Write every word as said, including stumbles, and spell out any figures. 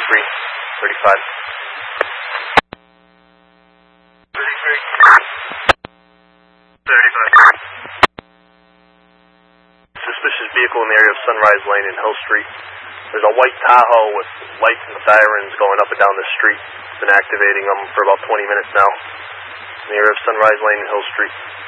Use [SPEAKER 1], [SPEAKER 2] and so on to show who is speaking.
[SPEAKER 1] Green, thirty-five.
[SPEAKER 2] thirty-three. thirty-five.
[SPEAKER 1] Suspicious vehicle in the area of Sunrise Lane and Hill Street. There's a white Tahoe with lights and sirens going up and down the street. Been activating them for about twenty minutes now. In the area of Sunrise Lane and Hill Street.